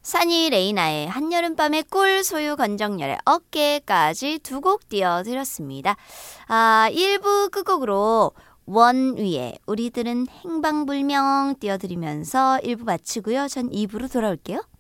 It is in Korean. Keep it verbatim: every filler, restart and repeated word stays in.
산이 레이나의 한여름밤의 꿀, 소유 건정열의 어깨까지 두 곡 띄워드렸습니다. 아, 일 부 끝곡으로 원위의 우리들은 행방불명 띄워드리면서 일 부 마치고요. 전 이 부로 돌아올게요.